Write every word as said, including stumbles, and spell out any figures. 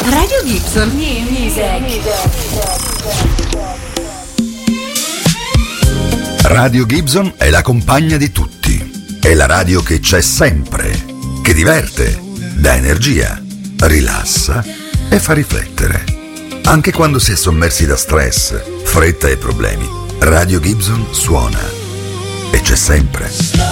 Radio Gibson Music. Radio Gibson è la compagna di tutti. È la radio che c'è sempre, che diverte, dà energia, rilassa e fa riflettere. Anche quando si è sommersi da stress, fretta e problemi, Radio Gibson suona e c'è sempre.